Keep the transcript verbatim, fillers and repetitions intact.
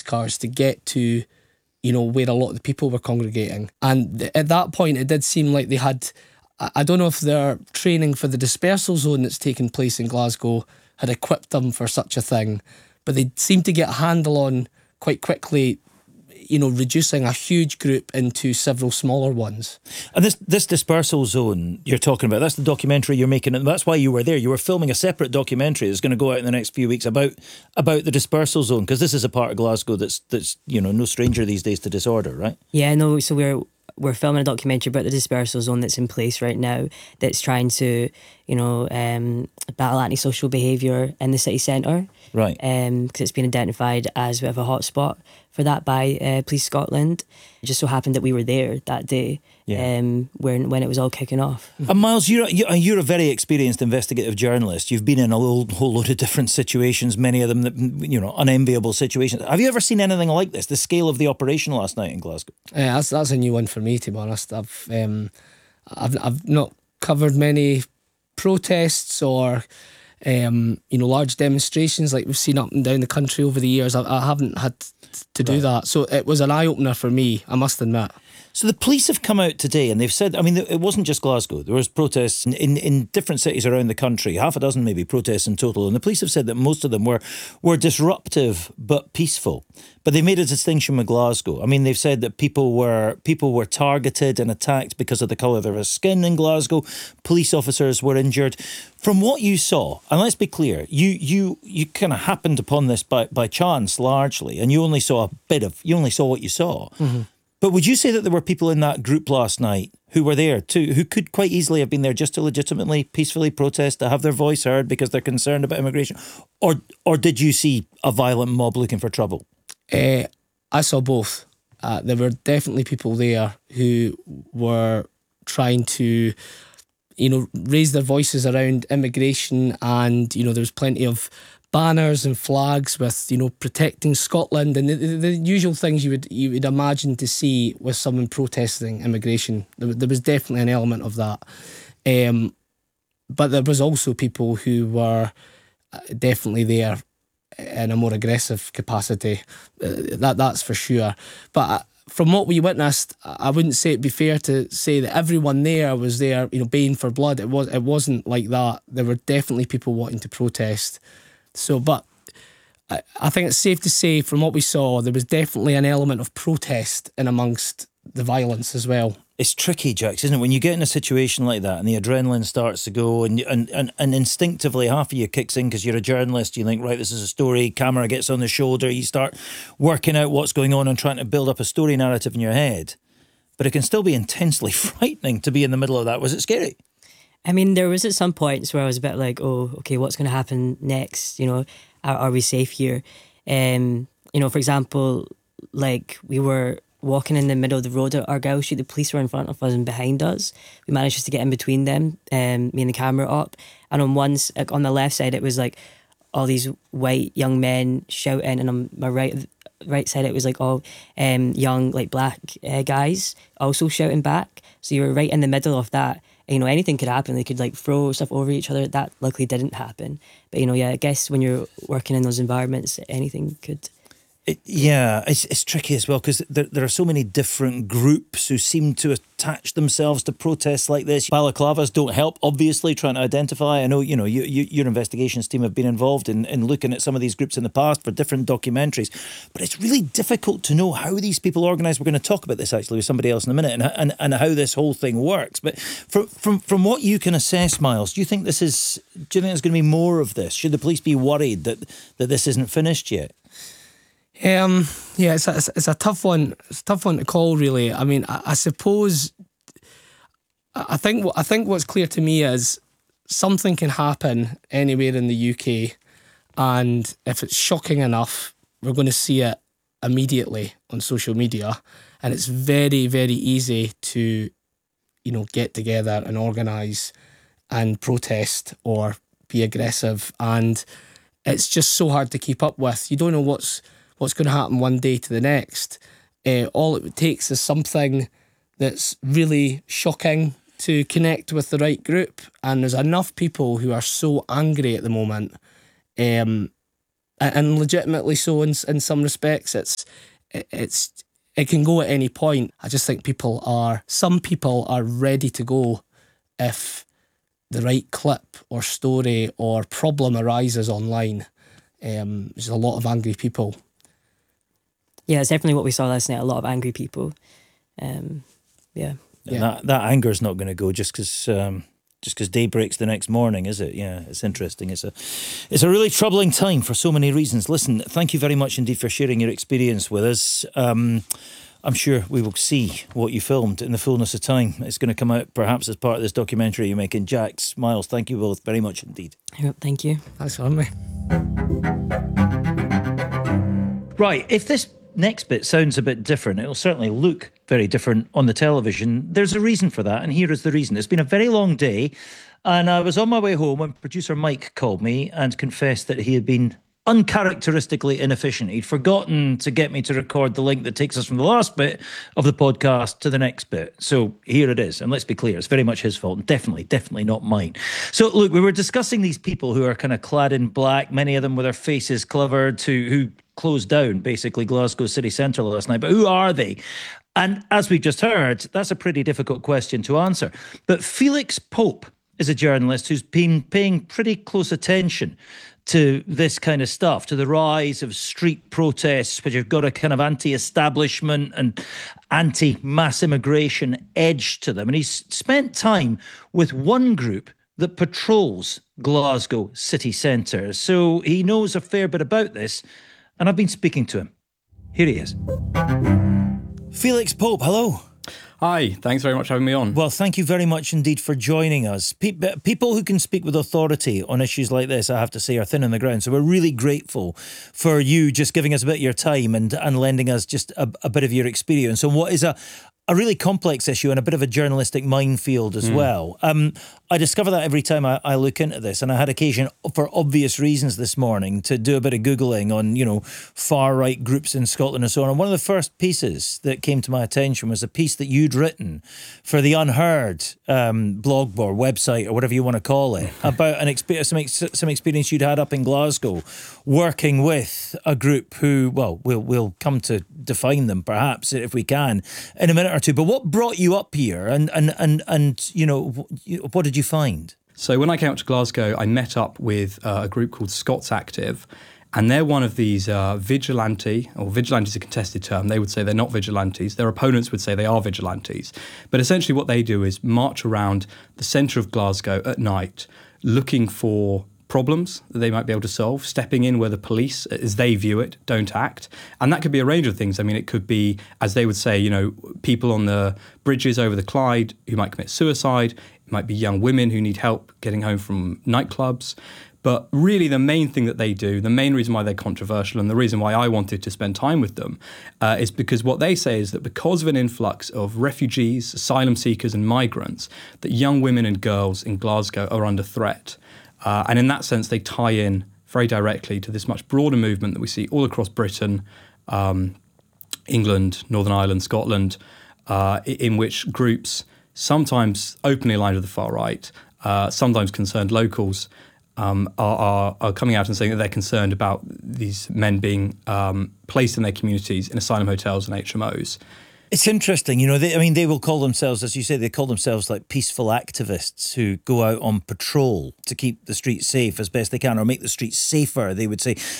cars to get to, you know, where a lot of the people were congregating. And th- at that point, it did seem like they had, I, I don't know if their training for the dispersal zone that's taken place in Glasgow had equipped them for such a thing, but they seemed to get a handle on quite quickly, you know, reducing a huge group into several smaller ones. And this this dispersal zone you're talking about, that's the documentary you're making, and that's why you were there. You were filming a separate documentary that's going to go out in the next few weeks about about the dispersal zone, because this is a part of Glasgow that's that's you know no stranger these days to disorder, right? Yeah, no. So we're we're filming a documentary about the dispersal zone that's in place right now, that's trying to, you know, um, battle antisocial behaviour in the city centre. Right. Um, because it's been identified as a bit of a hotspot for that by uh, Police Scotland. It just so happened that we were there that day, yeah. um, when when it was all kicking off. And Miles, you're you're a very experienced investigative journalist. You've been in a whole, whole load of different situations, many of them that, you know, unenviable situations. Have you ever seen anything like this? The scale of the operation last night in Glasgow. Yeah, that's that's a new one for me, to be honest. I've um, I've I've not covered many protests or um, you know, large demonstrations like we've seen up and down the country over the years. I, I haven't had to do right. that, so it was an eye opener for me, I must admit. So the police have come out today and they've said, I mean, it wasn't just Glasgow. There was protests in, in, in different cities around the country, half a dozen maybe protests in total. And the police have said that most of them were were disruptive but peaceful. But they made a distinction with Glasgow. I mean, they've said that people were people were targeted and attacked because of the colour of their skin in Glasgow. Police officers were injured. From what you saw, and let's be clear, you you you kind of happened upon this by, by chance largely, and you only saw a bit of, you only saw what you saw. Mm-hmm. But would you say that there were people in that group last night who were there too, who could quite easily have been there just to legitimately, peacefully protest, to have their voice heard because they're concerned about immigration? Or or did you see a violent mob looking for trouble? Uh, I saw both. Uh, there were definitely people there who were trying to, you know, raise their voices around immigration, and, you know, there was plenty of banners and flags with, you know, protecting Scotland and the, the, the usual things you would you would imagine to see with someone protesting immigration. There, there was definitely an element of that, um, but there was also people who were definitely there in a more aggressive capacity. Uh, that that's for sure. But uh, from what we witnessed, I wouldn't say it'd be fair to say that everyone there was there, you know, baying for blood. It was it wasn't like that. There were definitely people wanting to protest. So, but I, I think it's safe to say from what we saw, there was definitely an element of protest in amongst the violence as well. It's tricky, Jax, isn't it? When you get in a situation like that and the adrenaline starts to go and and, and, and instinctively half of you kicks in because you're a journalist, you think, right, this is a story, camera gets on the shoulder, you start working out what's going on and trying to build up a story narrative in your head. But it can still be intensely frightening to be in the middle of that. Was it scary? I mean, there was at some points where I was a bit like, oh, okay, what's going to happen next? You know, are, are we safe here? Um, you know, for example, like we were walking in the middle of the road at Argyle Street, the police were in front of us and behind us. We managed just to get in between them, um, me and the camera up. And on one, like on the left side, it was like all these white young men shouting, and on my right right side, it was like all um, young, like black uh, guys also shouting back. So you were right in the middle of that. You know, anything could happen. They could like throw stuff over each other. That luckily didn't happen. But, you know, yeah, I guess when you're working in those environments, anything could. It, yeah, it's it's tricky as well because there, there are so many different groups who seem to attach themselves to protests like this. Balaclavas don't help, obviously, trying to identify. I know, you know, you, you, your investigations team have been involved in, in looking at some of these groups in the past for different documentaries. But it's really difficult to know how these people organise. We're going to talk about this actually with somebody else in a minute and, and, and how this whole thing works. But from, from, from what you can assess, Miles, do you think this is, do you think there's going to be more of this? Should the police be worried that, that this isn't finished yet? Um, yeah, it's a, it's a tough one. It's a tough one to call, really. I mean, I, I suppose. I think I think what's clear to me is something can happen anywhere in the U K, and if it's shocking enough, we're going to see it immediately on social media, and it's very, very easy to, you know, get together and organise and protest or be aggressive, and it's just so hard to keep up with. You don't know what's what's going to happen one day to the next. Uh, all it takes is something that's really shocking to connect with the right group, and there's enough people who are so angry at the moment um, and legitimately so in in some respects. It's it's it can go at any point. I just think people are some people are ready to go if the right clip or story or problem arises online. Um, there's a lot of angry people. Yeah, it's definitely what we saw last night. A lot of angry people. Um, yeah. And Yeah. that that anger's not going to go just because um, just because day breaks the next morning, is it? Yeah, it's interesting. It's a it's a really troubling time for so many reasons. Listen, thank you very much indeed for sharing your experience with us. Um, I'm sure we will see what you filmed in the fullness of time. It's going to come out perhaps as part of this documentary you're making. Jax, Miles, thank you both very much indeed. Yeah, thank you. Thanks for having me. Right, if this next bit sounds a bit different, it'll certainly look very different on the television. There's a reason for that, and here is the reason. It's been a very long day, and I was on my way home when producer Mike called me and confessed that he had been uncharacteristically inefficient. He'd forgotten to get me to record the link that takes us from the last bit of the podcast to the next bit. So here it is. And let's be clear, it's very much his fault. And definitely, definitely not mine. So look, we were discussing these people who are kind of clad in black, many of them with their faces covered, who, who closed down basically Glasgow city centre last night. But who are they? And as we just heard, that's a pretty difficult question to answer. But Felix Pope is a journalist who's been paying pretty close attention to this kind of stuff, to the rise of street protests, which have got a kind of anti-establishment and anti-mass immigration edge to them. And he's spent time with one group that patrols Glasgow city centre. So he knows a fair bit about this, and I've been speaking to him. Here he is. Felix Pope, hello. Hi, thanks very much for having me on. Well, thank you very much indeed for joining us. Pe- people who can speak with authority on issues like this, I have to say, are thin on the ground. So we're really grateful for you just giving us a bit of your time and, and lending us just a, a bit of your experience on what is a, a really complex issue and a bit of a journalistic minefield as mm. well. Um, I discover that every time I, I look into this, and I had occasion, for obvious reasons this morning, to do a bit of Googling on, you know, far-right groups in Scotland and so on. And one of the first pieces that came to my attention was a piece that you'd written for the Unheard um, blog or website or whatever you want to call it, about an exp- some, ex- some experience you'd had up in Glasgow working with a group who, well, we'll, we'll come to define them perhaps if we can in a minute or two. But what brought you up here and, and, and, and you know, what did you find? So when I came up to Glasgow, I met up with uh, a group called Scots Active, and they're one of these uh, vigilante, or vigilante is a contested term. They would say they're not vigilantes. Their opponents would say they are vigilantes. But essentially what they do is march around the centre of Glasgow at night looking for problems that they might be able to solve, stepping in where the police, as they view it, don't act. And that could be a range of things. I mean, it could be, as they would say, you know, people on the bridges over the Clyde who might commit suicide. It might be young women who need help getting home from nightclubs. But really the main thing that they do, the main reason why they're controversial and the reason why I wanted to spend time with them uh, is because what they say is that because of an influx of refugees, asylum seekers and migrants, that young women and girls in Glasgow are under threat. Uh, and in that sense, they tie in very directly to this much broader movement that we see all across Britain, um, England, Northern Ireland, Scotland, uh, in which groups, sometimes openly aligned with the far right, uh, sometimes concerned locals, um, are, are, are coming out and saying that they're concerned about these men being um, placed in their communities in asylum hotels and H M Os. It's interesting, you know, they, I mean, they will call themselves, as you say, they call themselves like peaceful activists who go out on patrol to keep the streets safe as best they can or make the streets safer, they would say.